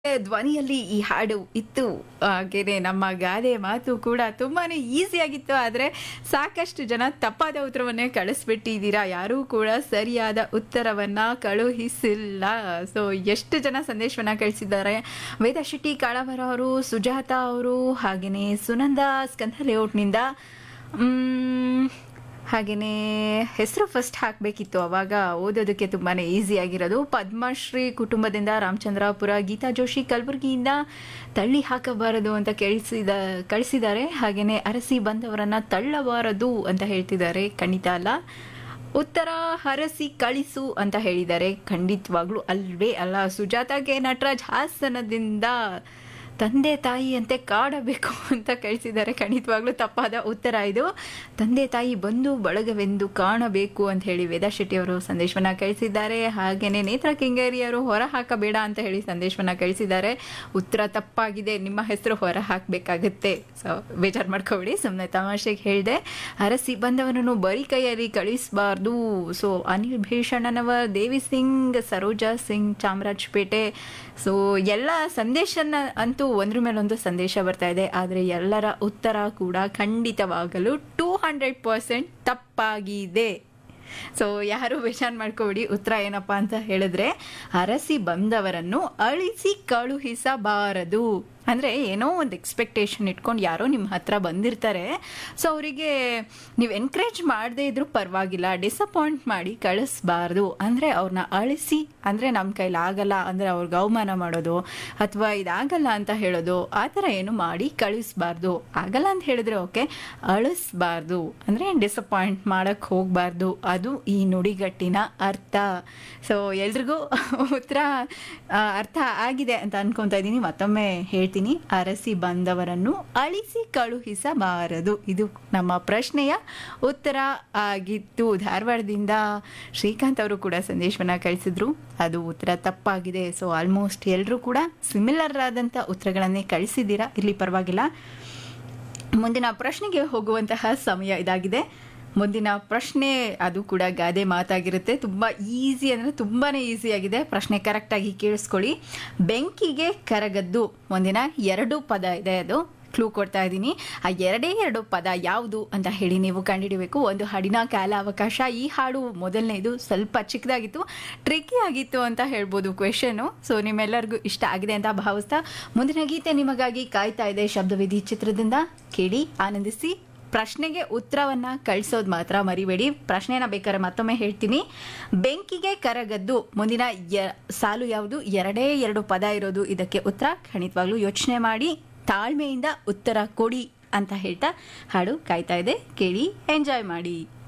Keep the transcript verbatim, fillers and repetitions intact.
ಧ್ವನಿಯಲ್ಲಿ ಈ ಹಾಡು ಇತ್ತು. ಹಾಗೇನೆ ನಮ್ಮ ಗಾದೆ ಮಾತು ಕೂಡ ತುಂಬಾನೇ ಈಸಿ ಆಗಿತ್ತು. ಆದರೆ ಸಾಕಷ್ಟು ಜನ ತಪ್ಪಾದ ಉತ್ತರವನ್ನೇ ಕಳಿಸ್ಬಿಟ್ಟಿದ್ದೀರಾ. ಯಾರೂ ಕೂಡ ಸರಿಯಾದ ಉತ್ತರವನ್ನ ಕಳುಹಿಸಿಲ್ಲ. ಸೊ ಎಷ್ಟು ಜನ ಸಂದೇಶವನ್ನ ಕಳಿಸಿದ್ದಾರೆ. ವೇದ ಶೆಟ್ಟಿ ಕಾಳವರ ಅವರು, ಸುಜಾತ ಅವರು, ಹಾಗೇನೆ ಸುನಂದ ಸ್ಕಂದ ಲೇಔಟ್ನಿಂದ, ಹಾಗೆಯೇ ಹೆಸರು ಫಸ್ಟ್ ಹಾಕಬೇಕಿತ್ತು, ಅವಾಗ ಓದೋದಕ್ಕೆ ತುಂಬಾ ಈಸಿ ಆಗಿರೋದು. ಪದ್ಮಶ್ರೀ ಕುಟುಂಬದಿಂದ ರಾಮಚಂದ್ರಾಪುರ, ಗೀತಾ ಜೋಶಿ ಕಲಬುರಗಿಯಿಂದ ತಳ್ಳಿ ಹಾಕಬಾರದು ಅಂತ ಕೇಳಿಸಿದ ಕಳಿಸಿದ್ದಾರೆ. ಹಾಗೆಯೇ ಅರಸಿ ಬಂದವರನ್ನ ತಳ್ಳಬಾರದು ಅಂತ ಹೇಳ್ತಿದ್ದಾರೆ. ಖಂಡಿತ ಅಲ್ಲ. ಉತ್ತರ ಹರಸಿ ಕಳಿಸು ಅಂತ ಹೇಳಿದ್ದಾರೆ. ಖಂಡಿತವಾಗ್ಲೂ ಅಲ್ವೇ ಅಲ್ಲ. ಸುಜಾತ ಕೆ ನಟರಾಜ್ ಹಾಸನದಿಂದ ತಂದೆ ತಾಯಿಯಂತೆ ಕಾಡಬೇಕು ಅಂತ ಕಳಿಸಿದ್ದಾರೆ. ಖಂಡಿತವಾಗ್ಲೂ ತಪ್ಪಾದ ಉತ್ತರ ಇದು. ತಂದೆ ತಾಯಿ ಬಂಧು ಬಳಗವೆಂದು ಕಾಣಬೇಕು ಅಂತ ಹೇಳಿ ವೇದಾ ಶೆಟ್ಟಿ ಅವರು ಸಂದೇಶವನ್ನ ಕಳಿಸಿದ್ದಾರೆ. ಹಾಗೇನೆ ನೇತ್ರ ಕೆಂಗೇರಿ ಅವರು ಹೊರ ಹಾಕಬೇಡ ಅಂತ ಹೇಳಿ ಸಂದೇಶವನ್ನ ಕಳಿಸಿದ್ದಾರೆ. ಉತ್ತರ ತಪ್ಪಾಗಿದೆ, ನಿಮ್ಮ ಹೆಸರು ಹೊರ ಹಾಕಬೇಕಾಗತ್ತೆ. ಸೊ ಬೇಜಾರು ಮಾಡ್ಕೋಬೇಡಿ, ಸುಮ್ಮನೆ ತಮಾಷೆಗೆ ಹೇಳಿದೆ. ಅರಸಿ ಬಂದವನನ್ನು ಬರೀ ಕೈಯಲ್ಲಿ ಕಳಿಸಬಾರ್ದು. ಸೊ ಅನಿಲ್ ಭೀಷಣನವ, ದೇವಿ ಸಿಂಗ್, ಸರೋಜಾ ಸಿಂಗ್, ಚಾಮರಾಜಪೇಟೆ. ಸೊ ಎಲ್ಲ ಸಂದೇಶನ ಅಂತೂ ಒಂದ್ರ ಮೇಲೊಂದು ಸಂದೇಶ ಬರ್ತಾ ಇದೆ. ಆದರೆ ಎಲ್ಲರ ಉತ್ತರ ಕೂಡ ಖಂಡಿತವಾಗಲು ಟೂ ಹಂಡ್ರೆಡ್ ಪರ್ಸೆಂಟ್ ತಪ್ಪಾಗಿದೆ. ಸೊ ಯಾರು ಬೇಜಾರು ಮಾಡ್ಕೋಬಿಡಿ. ಉತ್ತರ ಏನಪ್ಪಾ ಅಂತ ಹೇಳಿದ್ರೆ, ಅರಸಿ ಬಂದವರನ್ನು ಅಳಿಸಿ ಕಳುಹಿಸಬಾರದು. ಅಂದರೆ ಏನೋ ಒಂದು ಎಕ್ಸ್ಪೆಕ್ಟೇಷನ್ ಇಟ್ಕೊಂಡು ಯಾರೋ ನಿಮ್ಮ ಹತ್ರ ಬಂದಿರ್ತಾರೆ. ಸೊ ಅವರಿಗೆ ನೀವು ಎನ್ಕರೇಜ್ ಮಾಡದೇ ಇದ್ರೂ ಪರವಾಗಿಲ್ಲ, ಡಿಸಪಾಯಿಂಟ್ ಮಾಡಿ ಕಳಿಸ್ಬಾರ್ದು. ಅಂದರೆ ಅವ್ರನ್ನ ಅಳಿಸಿ, ಅಂದರೆ ನಮ್ಮ ಕೈಲಿ ಆಗಲ್ಲ ಅಂದರೆ ಅವ್ರಿಗೆ ಅವಮಾನ ಮಾಡೋದು ಅಥವಾ ಇದಾಗಲ್ಲ ಅಂತ ಹೇಳೋದು, ಆ ಥರ ಏನು ಮಾಡಿ ಕಳಿಸ್ಬಾರ್ದು. ಆಗಲ್ಲ ಅಂತ ಹೇಳಿದ್ರೆ ಓಕೆ, ಅಳಿಸ್ಬಾರ್ದು ಅಂದರೆ ಡಿಸಪಾಯಿಂಟ್ ಮಾಡೋಕ್ಕೆ ಹೋಗಬಾರ್ದು. ಅದು ಈ ನುಡಿಗಟ್ಟಿನ ಅರ್ಥ. ಸೊ ಎಲ್ರಿಗೂ ಉತ್ತರ ಅರ್ಥ ಆಗಿದೆ ಅಂತ ಅನ್ಕೊತಾ ಇದ್ದೀನಿ. ಮತ್ತೊಮ್ಮೆ ಹೇಳ್ತೀನಿ, ಅರಸಿ ಬಂದವರನ್ನು ಅಳಿಸಿ ಕಳುಹಿಸಬಾರದು. ಇದು ನಮ್ಮ ಪ್ರಶ್ನೆಯ ಉತ್ತರ ಆಗಿತ್ತು. ಧಾರವಾಡದಿಂದ ಶ್ರೀಕಾಂತ್ ಅವರು ಕೂಡ ಸಂದೇಶವನ್ನ ಕಳಿಸಿದ್ರು. ಅದು ಉತ್ತರ ತಪ್ಪಾಗಿದೆ. ಸೊ ಆಲ್ಮೋಸ್ಟ್ ಎಲ್ಲರೂ ಕೂಡ ಸಿಮಿಲರ್ ಆದಂಥ ಉತ್ತರಗಳನ್ನೇ ಕಳಿಸಿದ್ದೀರಾ. ಇಲ್ಲಿ ಪರವಾಗಿಲ್ಲ. ಮುಂದಿನ ಪ್ರಶ್ನೆಗೆ ಹೋಗುವಂತಹ ಸಮಯ ಇದಾಗಿದೆ. ಮುಂದಿನ ಪ್ರಶ್ನೆ ಅದು ಕೂಡ ಗಾದೆ ಮಾತಾಗಿರುತ್ತೆ. ತುಂಬ ಈಸಿ ಅಂದರೆ ತುಂಬಾ ಈಸಿ ಆಗಿದೆ. ಪ್ರಶ್ನೆ ಕರೆಕ್ಟಾಗಿ ಕೇಳಿಸ್ಕೊಳ್ಳಿ. ಬೆಂಕಿಗೆ ಕರಗದ್ದು ಮುಂದಿನ ಎರಡು ಪದ ಇದೆ. ಅದು ಕ್ಲೂ ಕೊಡ್ತಾ ಇದ್ದೀನಿ. ಆ ಎರಡೇ ಎರಡು ಪದ ಯಾವುದು ಅಂತ ಹೇಳಿ ನೀವು ಕಂಡುಹಿಡಬೇಕು. ಒಂದು ಹಾಡಿನ ಕಾಲ ಅವಕಾಶ. ಈ ಹಾಡು ಮೊದಲನೇದು ಸ್ವಲ್ಪ ಚಿಕ್ಕದಾಗಿತ್ತು, ಟ್ರಿಕ್ಕಿ ಆಗಿತ್ತು ಅಂತ ಹೇಳ್ಬೋದು ಕ್ವೆಶನು. ಸೊ ನಿಮ್ಮೆಲ್ಲರಿಗೂ ಇಷ್ಟ ಆಗಿದೆ ಅಂತ ಭಾವಿಸ್ತಾ ಮುಂದಿನ ಗೀತೆ ನಿಮಗಾಗಿ ಕಾಯ್ತಾ ಇದೆ. ಶಬ್ದವಿಧಿ ಚಿತ್ರದಿಂದ ಕೇಳಿ ಆನಂದಿಸಿ. ಪ್ರಶ್ನೆಗೆ ಉತ್ತರವನ್ನ ಕಳಿಸೋದು ಮಾತ್ರ ಮರಿಬೇಡಿ. ಪ್ರಶ್ನೆನ ಬೇಕಾದ್ರೆ ಮತ್ತೊಮ್ಮೆ ಹೇಳ್ತೀನಿ. ಬೆಂಕಿಗೆ ಕರಗದ್ದು ಮುಂದಿನ ಸಾಲು ಯಾವುದು? ಎರಡೇ ಎರಡು ಪದ ಇರೋದು ಇದಕ್ಕೆ ಉತ್ತರ. ಖಂಡಿತವಾಗ್ಲೂ ಯೋಚನೆ ಮಾಡಿ ತಾಳ್ಮೆಯಿಂದ ಉತ್ತರ ಕೊಡಿ ಅಂತ ಹೇಳ್ತಾ ಹಾಡು ಕಾಯ್ತಾ ಇದೆ. ಕೇಳಿ, ಎಂಜಾಯ್ ಮಾಡಿ.